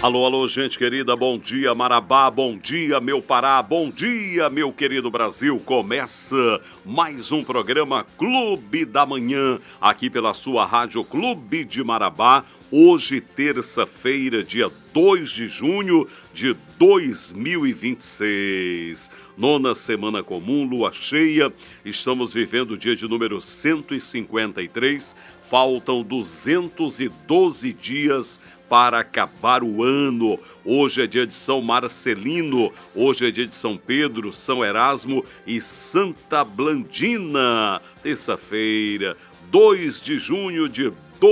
Alô, alô, gente querida, bom dia Marabá, bom dia meu Pará, bom dia meu querido Brasil. Começa mais um programa Clube da Manhã, aqui pela sua rádio Clube de Marabá. Hoje, terça-feira, dia 2 de junho de 2026. Nona semana comum, lua cheia, estamos vivendo o dia de número 153, faltam 212 dias para acabar o ano. Hoje é dia de São Marcelino, hoje é dia de São Pedro, São Erasmo e Santa Blandina. Terça-feira, 2 de junho de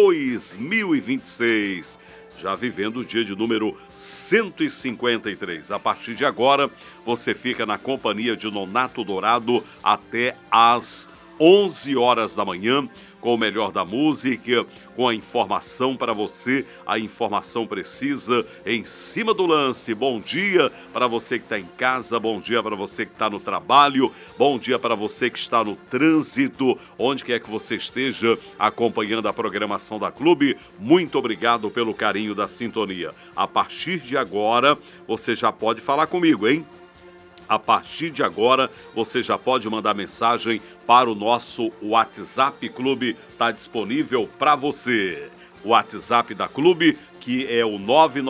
2026. Já vivendo o dia de número 153. A partir de agora, você fica na companhia de Nonato Dourado até às 11 horas da manhã, com o melhor da música, com a informação para você, a informação precisa em cima do lance. Bom dia para você que está em casa, bom dia para você que está no trabalho, bom dia para você que está no trânsito, onde quer que você esteja acompanhando a programação da Clube. Muito obrigado pelo carinho da sintonia. A partir de agora, você já pode falar comigo, hein? A partir de agora, você já pode mandar mensagem para o nosso WhatsApp Clube, está disponível para você. O WhatsApp da Clube, que é o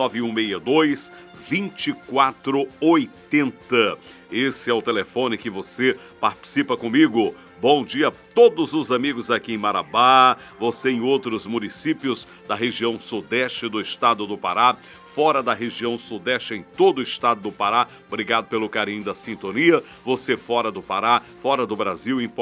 99162-2480. Esse é o telefone que você participa comigo. Bom dia a todos os amigos aqui em Marabá, você em outros municípios da região sudeste do estado do Pará, fora da região sudeste em todo o estado do Pará. Obrigado pelo carinho da sintonia. Você fora do Pará, fora do Brasil, em